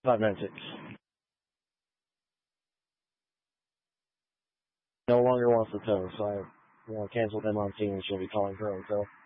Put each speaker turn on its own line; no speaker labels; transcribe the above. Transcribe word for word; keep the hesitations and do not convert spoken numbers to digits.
five nine six. No longer wants the tow, so I you know, canceled them on scene and she'll be calling her own tow.